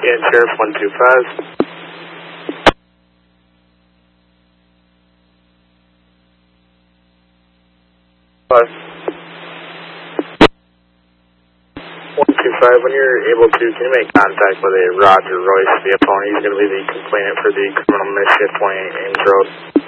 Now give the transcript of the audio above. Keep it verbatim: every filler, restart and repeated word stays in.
And Sheriff one two five. Five. one two five, when you're able to, can you make contact with a Roger Royce, the opponent? He's going to be the complainant for the criminal mischief twenty-eight Ames Road.